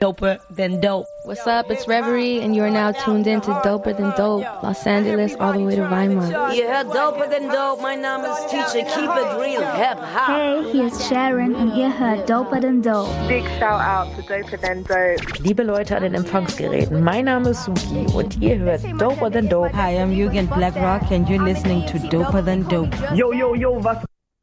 Doper than dope. What's up? It's Reverie, and you're now tuned in to Doper Than Dope, Los Angeles all the way to Weimar. Yeah, Doper Than Dope. Mein Name ist Teacher. Keep it real, hip hop. Hey, hier ist Sharon und ihr hört Doper Than Dope. Big shout out to Doper Than Dope. Liebe Leute an den Empfangsgeräten, mein Name ist Suki und ihr hört Doper Than Dope. Hi, I'm Jürgen Blackrock and you're listening to Doper Than Dope. Yo, yo, yo, was?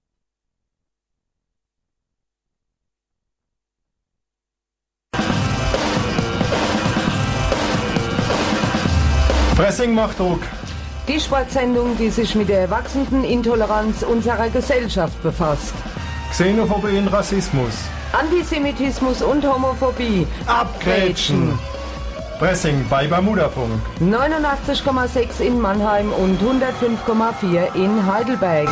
Pressing macht Druck. Die Sportsendung, die sich mit der wachsenden Intoleranz unserer Gesellschaft befasst. Xenophobie und Rassismus. Antisemitismus und Homophobie. Abgrätschen. Pressing bei Bermudafunk. 89,6 in Mannheim und 105,4 in Heidelberg.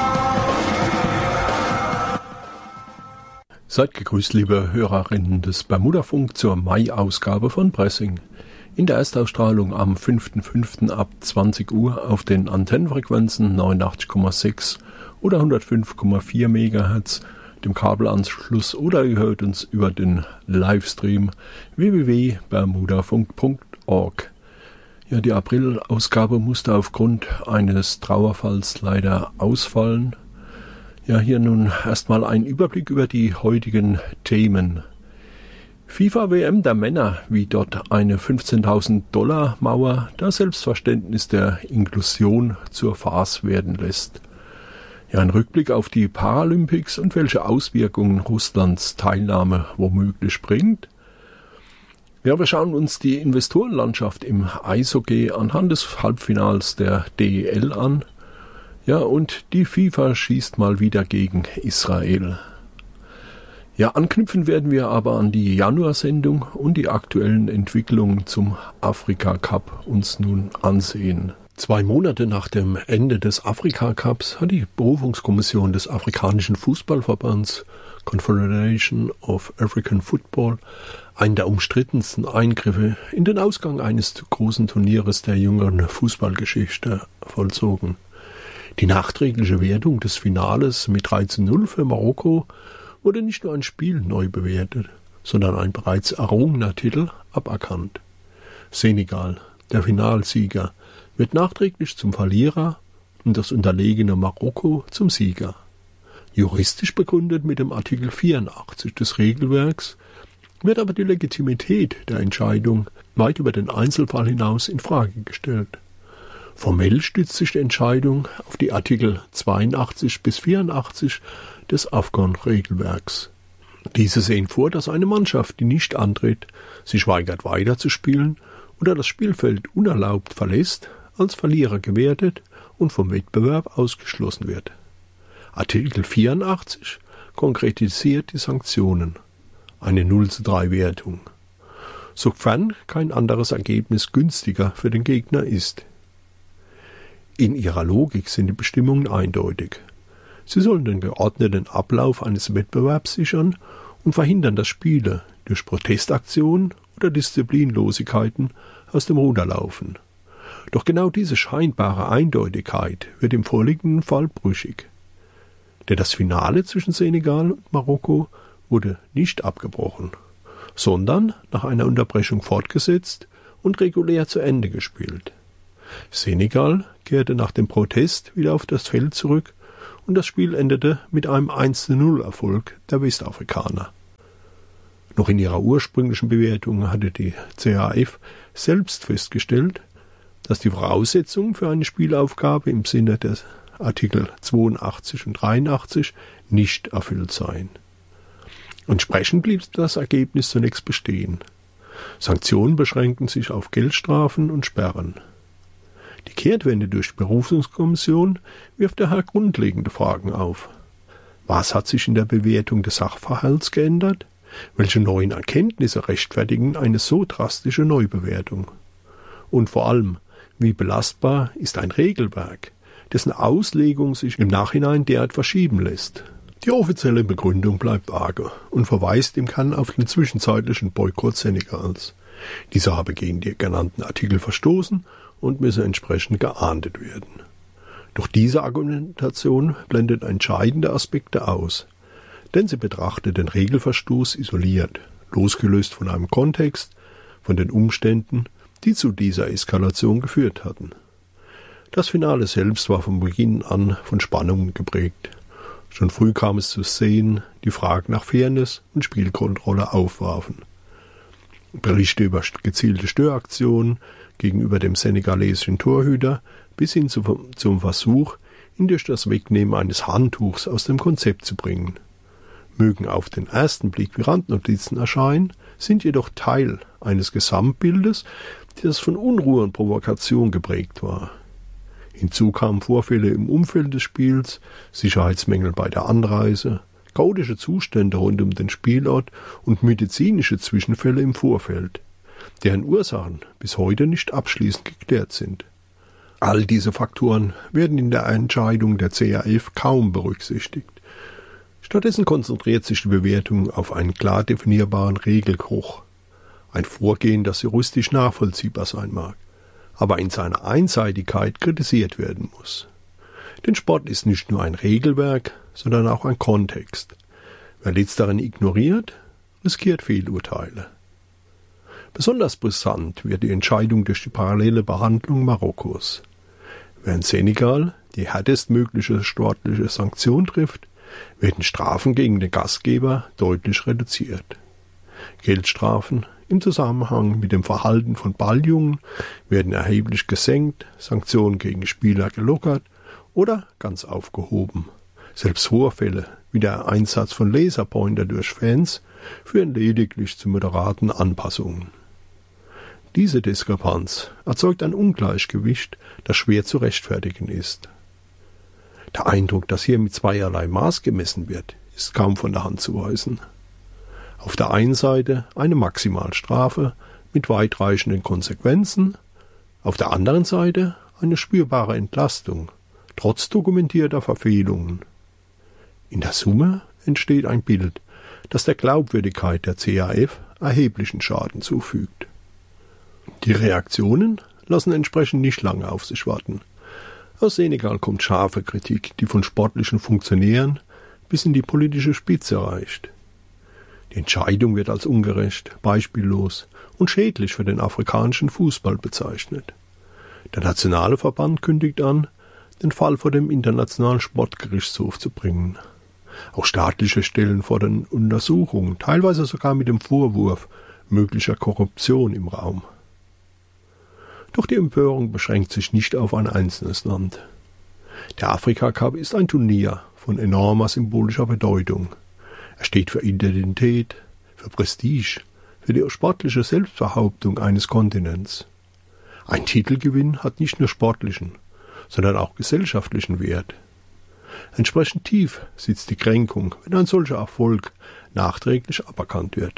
Seid gegrüßt, liebe Hörerinnen des Bermudafunk, zur Mai-Ausgabe von Pressing. In der Erstausstrahlung am 5.5. ab 20 Uhr auf den Antennenfrequenzen 89,6 oder 105,4 MHz, dem Kabelanschluss, oder ihr hört uns über den Livestream www.bermudafunk.org. Ja, die April-Ausgabe musste aufgrund eines Trauerfalls leider ausfallen. Ja, hier nun erstmal ein Überblick über die heutigen Themen. FIFA-WM der Männer, wie dort eine $15.000 Mauer das Selbstverständnis der Inklusion zur Farce werden lässt. Ja, ein Rückblick auf die Paralympics und welche Auswirkungen Russlands Teilnahme womöglich bringt. Ja, wir schauen uns die Investorenlandschaft im Eishockey anhand des Halbfinals der DEL an. Ja, und die FIFA schießt mal wieder gegen Israel. Ja, anknüpfen werden wir aber an die Januarsendung und die aktuellen Entwicklungen zum Afrika-Cup uns nun ansehen. 2 Monate nach dem Ende des Afrika-Cups hat die Berufungskommission des Afrikanischen Fußballverbands Confederation of African Football einen der umstrittensten Eingriffe in den Ausgang eines großen Turnieres der jüngeren Fußballgeschichte vollzogen. Die nachträgliche Wertung des Finales mit 3:0 für Marokko wurde nicht nur ein Spiel neu bewertet, sondern ein bereits errungener Titel aberkannt. Senegal, der Finalsieger, wird nachträglich zum Verlierer und das unterlegene Marokko zum Sieger. Juristisch begründet mit dem Artikel 84 des Regelwerks wird aber die Legitimität der Entscheidung weit über den Einzelfall hinaus in Frage gestellt. Formell stützt sich die Entscheidung auf die Artikel 82 bis 84 des AFCON-Regelwerks. Diese sehen vor, dass eine Mannschaft, die nicht antritt, sich weigert weiterzuspielen oder das Spielfeld unerlaubt verlässt, als Verlierer gewertet und vom Wettbewerb ausgeschlossen wird. Artikel 84 konkretisiert die Sanktionen. Eine 0:3 Wertung. Sofern kein anderes Ergebnis günstiger für den Gegner ist. In ihrer Logik sind die Bestimmungen eindeutig. Sie sollen den geordneten Ablauf eines Wettbewerbs sichern und verhindern, dass Spiele durch Protestaktionen oder Disziplinlosigkeiten aus dem Ruder laufen. Doch genau diese scheinbare Eindeutigkeit wird im vorliegenden Fall brüchig. Denn das Finale zwischen Senegal und Marokko wurde nicht abgebrochen, sondern nach einer Unterbrechung fortgesetzt und regulär zu Ende gespielt. Senegal kehrte nach dem Protest wieder auf das Feld zurück und das Spiel endete mit einem 1:0 Erfolg der Westafrikaner. Noch in ihrer ursprünglichen Bewertung hatte die CAF selbst festgestellt, dass die Voraussetzungen für eine Spielaufgabe im Sinne des Artikel 82 und 83 nicht erfüllt seien. Entsprechend blieb das Ergebnis zunächst bestehen. Sanktionen beschränkten sich auf Geldstrafen und Sperren. Die Kehrtwende durch die Berufungskommission wirft daher grundlegende Fragen auf. Was hat sich in der Bewertung des Sachverhalts geändert? Welche neuen Erkenntnisse rechtfertigen eine so drastische Neubewertung? Und vor allem, wie belastbar ist ein Regelwerk, dessen Auslegung sich im Nachhinein derart verschieben lässt? Die offizielle Begründung bleibt vage und verweist im Kern auf den zwischenzeitlichen Boykott Senegals. Dieser habe gegen die genannten Artikel verstoßen und müsse entsprechend geahndet werden. Doch diese Argumentation blendet entscheidende Aspekte aus, denn sie betrachtet den Regelverstoß isoliert, losgelöst von einem Kontext, von den Umständen, die zu dieser Eskalation geführt hatten. Das Finale selbst war von Beginn an von Spannungen geprägt. Schon früh kam es zu Szenen, die Fragen nach Fairness und Spielkontrolle aufwarfen. Berichte über gezielte Störaktionen gegenüber dem senegalesischen Torhüter bis hin zum Versuch, ihn durch das Wegnehmen eines Handtuchs aus dem Konzept zu bringen. Mögen auf den ersten Blick wie Randnotizen erscheinen, sind jedoch Teil eines Gesamtbildes, das von Unruhe und Provokation geprägt war. Hinzu kamen Vorfälle im Umfeld des Spiels, Sicherheitsmängel bei der Anreise, chaotische Zustände rund um den Spielort und medizinische Zwischenfälle im Vorfeld, deren Ursachen bis heute nicht abschließend geklärt sind. All diese Faktoren werden in der Entscheidung der CAF kaum berücksichtigt. Stattdessen konzentriert sich die Bewertung auf einen klar definierbaren Regelbruch. Ein Vorgehen, das juristisch nachvollziehbar sein mag, aber in seiner Einseitigkeit kritisiert werden muss. Denn Sport ist nicht nur ein Regelwerk, sondern auch ein Kontext. Wer letzteren ignoriert, riskiert Fehlurteile. Besonders brisant wird die Entscheidung durch die parallele Behandlung Marokkos. Während Senegal die härtestmögliche sportliche Sanktion trifft, werden Strafen gegen den Gastgeber deutlich reduziert. Geldstrafen im Zusammenhang mit dem Verhalten von Balljungen werden erheblich gesenkt, Sanktionen gegen Spieler gelockert oder ganz aufgehoben. Selbst Vorfälle wie der Einsatz von Laserpointer durch Fans führen lediglich zu moderaten Anpassungen. Diese Diskrepanz erzeugt ein Ungleichgewicht, das schwer zu rechtfertigen ist. Der Eindruck, dass hier mit zweierlei Maß gemessen wird, ist kaum von der Hand zu weisen. Auf der einen Seite eine Maximalstrafe mit weitreichenden Konsequenzen, auf der anderen Seite eine spürbare Entlastung, trotz dokumentierter Verfehlungen. In der Summe entsteht ein Bild, das der Glaubwürdigkeit der CAF erheblichen Schaden zufügt. Die Reaktionen lassen entsprechend nicht lange auf sich warten. Aus Senegal kommt scharfe Kritik, die von sportlichen Funktionären bis in die politische Spitze reicht. Die Entscheidung wird als ungerecht, beispiellos und schädlich für den afrikanischen Fußball bezeichnet. Der nationale Verband kündigt an, den Fall vor dem Internationalen Sportgerichtshof zu bringen. Auch staatliche Stellen fordern Untersuchungen, teilweise sogar mit dem Vorwurf möglicher Korruption im Raum. Doch die Empörung beschränkt sich nicht auf ein einzelnes Land. Der Afrika Cup ist ein Turnier von enormer symbolischer Bedeutung. Er steht für Identität, für Prestige, für die sportliche Selbstbehauptung eines Kontinents. Ein Titelgewinn hat nicht nur sportlichen, sondern auch gesellschaftlichen Wert. Entsprechend tief sitzt die Kränkung, wenn ein solcher Erfolg nachträglich aberkannt wird.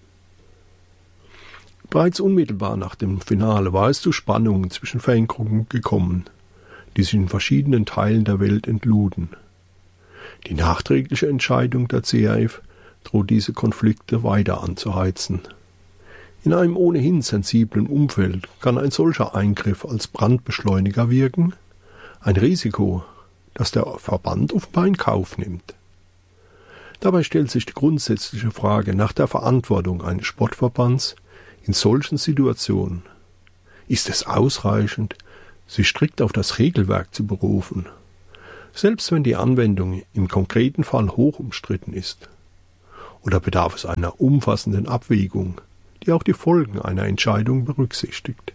Bereits unmittelbar nach dem Finale war es zu Spannungen zwischen Fangruppen gekommen, die sich in verschiedenen Teilen der Welt entluden. Die nachträgliche Entscheidung der CAF droht diese Konflikte weiter anzuheizen. In einem ohnehin sensiblen Umfeld kann ein solcher Eingriff als Brandbeschleuniger wirken, ein Risiko, das der Verband offenbar in Kauf nimmt. Dabei stellt sich die grundsätzliche Frage nach der Verantwortung eines Sportverbands in solchen Situationen. Ist es ausreichend, sich strikt auf das Regelwerk zu berufen, selbst wenn die Anwendung im konkreten Fall hoch umstritten ist? Oder bedarf es einer umfassenden Abwägung, die auch die Folgen einer Entscheidung berücksichtigt?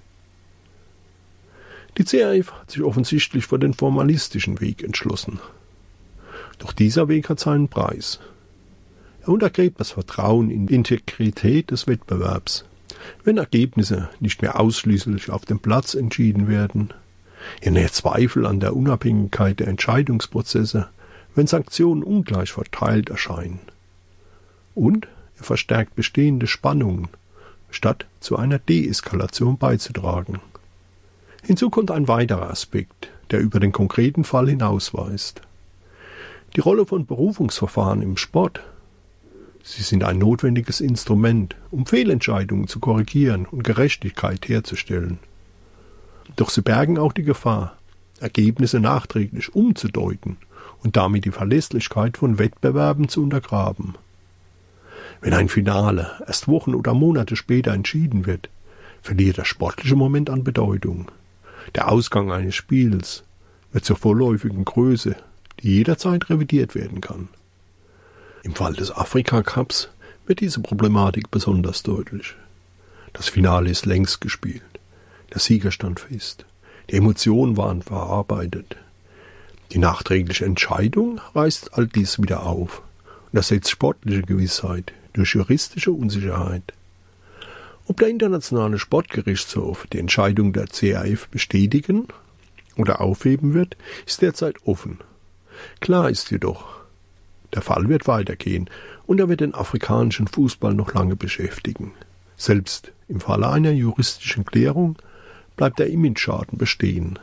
Die CAF hat sich offensichtlich für den formalistischen Weg entschlossen. Doch dieser Weg hat seinen Preis. Er untergräbt das Vertrauen in die Integrität des Wettbewerbs, wenn Ergebnisse nicht mehr ausschließlich auf dem Platz entschieden werden. Er nährt Zweifel an der Unabhängigkeit der Entscheidungsprozesse, wenn Sanktionen ungleich verteilt erscheinen. Und er verstärkt bestehende Spannungen, statt zu einer Deeskalation beizutragen. Hinzu kommt ein weiterer Aspekt, der über den konkreten Fall hinausweist. Die Rolle von Berufungsverfahren im Sport. Sie sind ein notwendiges Instrument, um Fehlentscheidungen zu korrigieren und Gerechtigkeit herzustellen. Doch sie bergen auch die Gefahr, Ergebnisse nachträglich umzudeuten und damit die Verlässlichkeit von Wettbewerben zu untergraben. Wenn ein Finale erst Wochen oder Monate später entschieden wird, verliert der sportliche Moment an Bedeutung. Der Ausgang eines Spiels wird zur vorläufigen Größe, die jederzeit revidiert werden kann. Im Fall des Afrika-Cups wird diese Problematik besonders deutlich. Das Finale ist längst gespielt. Der Sieger stand fest. Die Emotionen waren verarbeitet. Die nachträgliche Entscheidung reißt all dies wieder auf und ersetzt sportliche Gewissheit durch juristische Unsicherheit. Ob der Internationale Sportgerichtshof die Entscheidung der CAF bestätigen oder aufheben wird, ist derzeit offen. Klar ist jedoch, der Fall wird weitergehen und er wird den afrikanischen Fußball noch lange beschäftigen. Selbst im Falle einer juristischen Klärung bleibt der Imageschaden bestehen.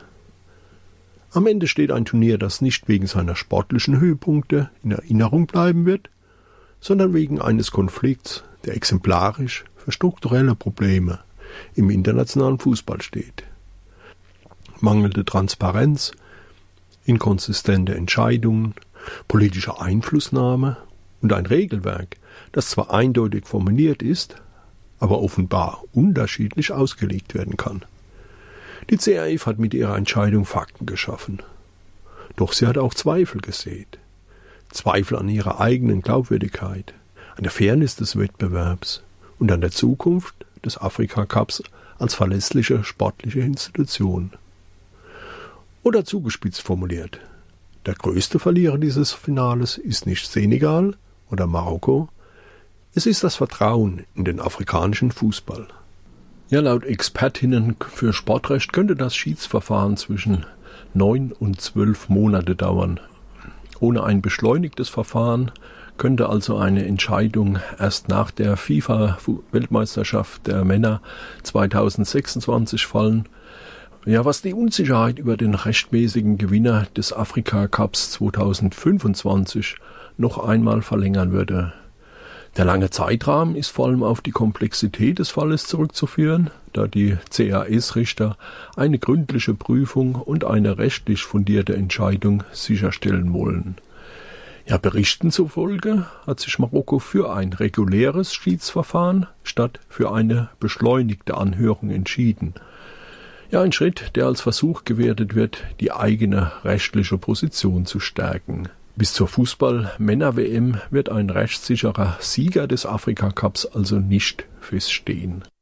Am Ende steht ein Turnier, das nicht wegen seiner sportlichen Höhepunkte in Erinnerung bleiben wird, sondern wegen eines Konflikts, der exemplarisch für strukturelle Probleme im internationalen Fußball steht. Mangelnde Transparenz, inkonsistente Entscheidungen, politische Einflussnahme und ein Regelwerk, das zwar eindeutig formuliert ist, aber offenbar unterschiedlich ausgelegt werden kann. Die CAF hat mit ihrer Entscheidung Fakten geschaffen. Doch sie hat auch Zweifel gesät. Zweifel an ihrer eigenen Glaubwürdigkeit, an der Fairness des Wettbewerbs und an der Zukunft des Afrika-Cups als verlässliche sportliche Institution. Oder zugespitzt formuliert, der größte Verlierer dieses Finales ist nicht Senegal oder Marokko, es ist das Vertrauen in den afrikanischen Fußball. Ja, laut Expertinnen für Sportrecht könnte das Schiedsverfahren zwischen 9 und 12 Monate dauern. Ohne ein beschleunigtes Verfahren könnte also eine Entscheidung erst nach der FIFA-Weltmeisterschaft der Männer 2026 fallen. Ja, was die Unsicherheit über den rechtmäßigen Gewinner des Afrika-Cups 2025 noch einmal verlängern würde. Der lange Zeitrahmen ist vor allem auf die Komplexität des Falles zurückzuführen, da die CAS-Richter eine gründliche Prüfung und eine rechtlich fundierte Entscheidung sicherstellen wollen. Ja, Berichten zufolge hat sich Marokko für ein reguläres Schiedsverfahren statt für eine beschleunigte Anhörung entschieden. Ja, ein Schritt, der als Versuch gewertet wird, die eigene rechtliche Position zu stärken. Bis zur Fußball-Männer-WM wird ein rechtssicherer Sieger des Afrika-Cups also nicht feststehen.